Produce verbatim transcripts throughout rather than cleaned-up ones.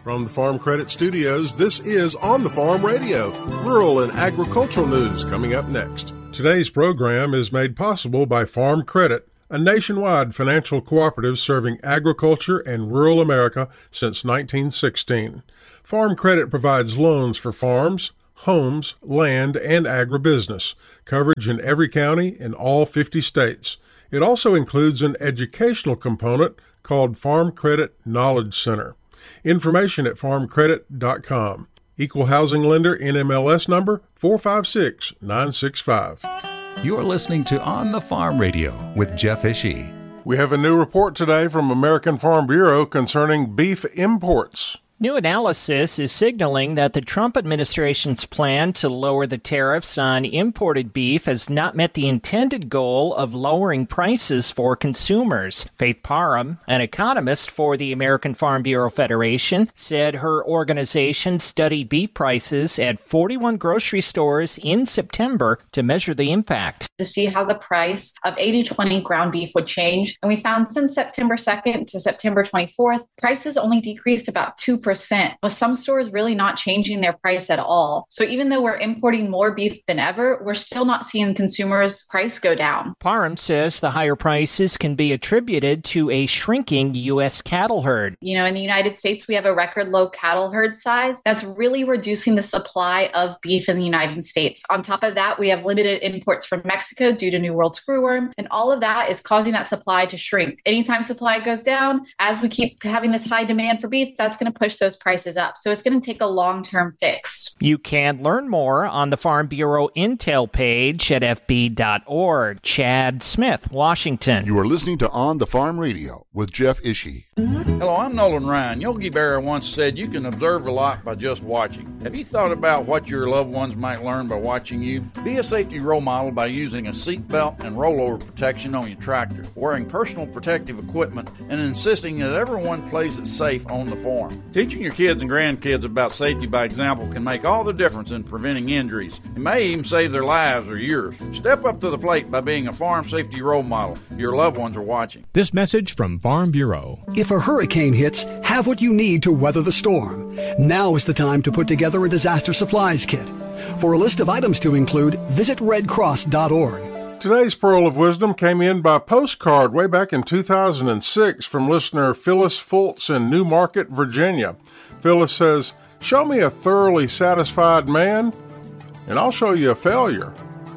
From the Farm Credit Studios, this is On the Farm Radio, rural and agricultural news coming up next. Today's program is made possible by Farm Credit, a nationwide financial cooperative serving agriculture and rural America since nineteen sixteen. Farm Credit provides loans for farms, homes, land, and agribusiness, coverage in every county in all fifty states. It also includes an educational component called Farm Credit Knowledge Center. Information at farm credit dot com. Equal housing lender, N M L S number four five six nine six five. You're listening to On the Farm Radio with Jeff Ishii. We have a new report today from American Farm Bureau concerning beef imports. New analysis is signaling that the Trump administration's plan to lower the tariffs on imported beef has not met the intended goal of lowering prices for consumers. Faith Parham, an economist for the American Farm Bureau Federation, said her organization studied beef prices at forty-one grocery stores in September to measure the impact. To see how the price of eighty twenty ground beef would change. And we found since September second to September twenty-fourth, prices only decreased about two percent. With some stores really not changing their price at all. So even though we're importing more beef than ever, we're still not seeing consumers' price go down. Parham says the higher prices can be attributed to a shrinking U S cattle herd. You know, in the United States, we have a record low cattle herd size that's really reducing the supply of beef in the United States. On top of that, we have limited imports from Mexico due to New World screwworm, and all of that is causing that supply to shrink. Anytime supply goes down, as we keep having this high demand for beef, that's going to push those prices up. So it's going to take a long-term fix. You can learn more on the Farm Bureau Intel page at f b dot org. Chad Smith, Washington. You are listening to On the Farm Radio with Jeff Ishii. Hello, I'm Nolan Ryan. Yogi Berra once said you can observe a lot by just watching. Have you thought about what your loved ones might learn by watching you? Be a safety role model by using a seat belt and rollover protection on your tractor, wearing personal protective equipment, and insisting that everyone plays it safe on the farm. Teaching your kids and grandkids about safety by example can make all the difference in preventing injuries. It may even save their lives or yours. Step up to the plate by being a farm safety role model. Your loved ones are watching. This message from Farm Bureau. If a hurricane hits, have what you need to weather the storm. Now is the time to put together a disaster supplies kit. For a list of items to include, visit red cross dot org. Today's Pearl of Wisdom came in by postcard way back in two thousand six from listener Phyllis Fultz in New Market, Virginia. Phyllis says, "Show me a thoroughly satisfied man, and I'll show you a failure."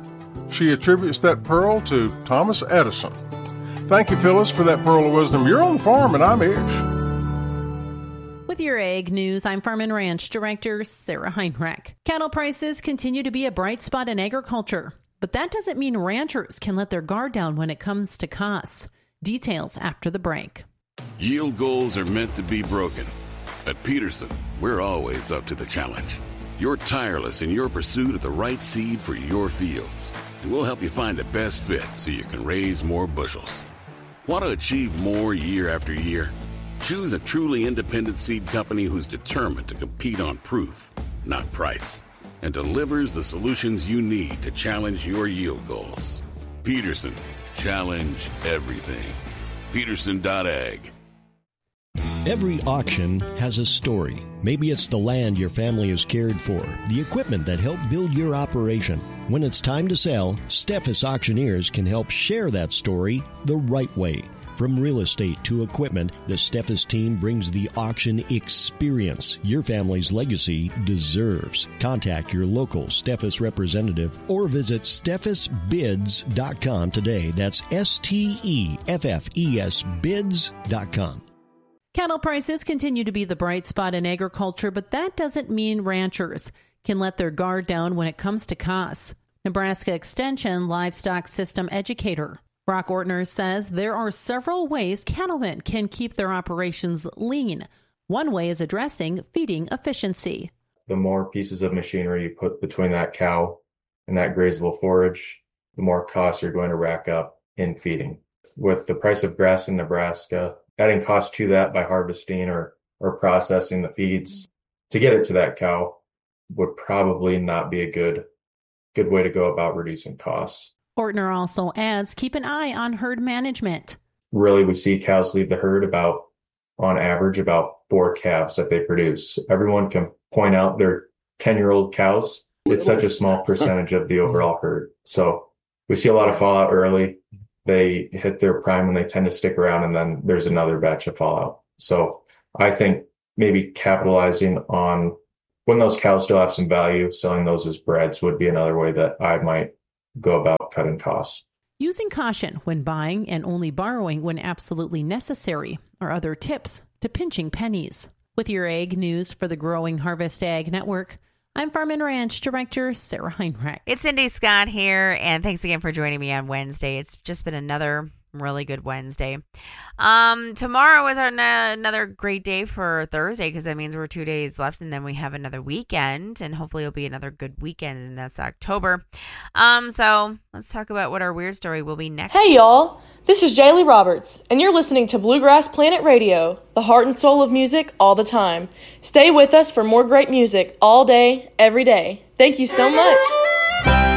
She attributes that pearl to Thomas Edison. Thank you, Phyllis, for that Pearl of Wisdom. You're on the farm, and I'm Ish. With your Ag News, I'm Farm and Ranch Director Sarah Heinrich. Cattle prices continue to be a bright spot in agriculture. But that doesn't mean ranchers can let their guard down when it comes to costs. Details after the break. Yield goals are meant to be broken. At Peterson, we're always up to the challenge. You're tireless in your pursuit of the right seed for your fields. And we'll help you find the best fit so you can raise more bushels. Want to achieve more year after year? Choose a truly independent seed company who's determined to compete on proof, not price, and delivers the solutions you need to challenge your yield goals. Peterson, challenge everything. Peterson dot ag. Every auction has a story. Maybe it's the land your family has cared for, the equipment that helped build your operation. When it's time to sell, Steffes Auctioneers can help share that story the right way. From real estate to equipment, the Steffes team brings the auction experience your family's legacy deserves. Contact your local Steffes representative or visit steffes bids dot com today. That's S T E F F E S bids dot com. Cattle prices continue to be the bright spot in agriculture, but that doesn't mean ranchers can let their guard down when it comes to costs. Nebraska Extension livestock system educator Brock Ortner says there are several ways cattlemen can keep their operations lean. One way is addressing feeding efficiency. The more pieces of machinery you put between that cow and that grazable forage, the more costs you're going to rack up in feeding. With the price of grass in Nebraska, adding cost to that by harvesting or, or processing the feeds to get it to that cow would probably not be a good, good way to go about reducing costs. Ortner also adds, keep an eye on herd management. Really, we see cows leave the herd about on average about four calves that they produce. Everyone can point out their ten-year-old cows. It's such a small percentage of the overall herd. So we see a lot of fallout early. They hit their prime and they tend to stick around, and then there's another batch of fallout. So I think maybe capitalizing on when those cows still have some value, selling those as breds would be another way that I might go about cutting costs. Using caution when buying and only borrowing when absolutely necessary are other tips to pinching pennies. With your ag news for the growing Harvest Ag Network, I'm Farm and Ranch Director Sarah Heinrich. It's Cindy Scott here, and thanks again for joining me on Wednesday. It's just been another really good Wednesday. Um, tomorrow is our na- another great day for Thursday, because that means we're two days left, and then we have another weekend, and hopefully it'll be another good weekend, and that's October. Um, so let's talk about what our weird story will be next. Hey y'all, this is Jaylee Roberts, and you're listening to Bluegrass Planet Radio, the heart and soul of music all the time. Stay with us for more great music all day, every day. Thank you so much.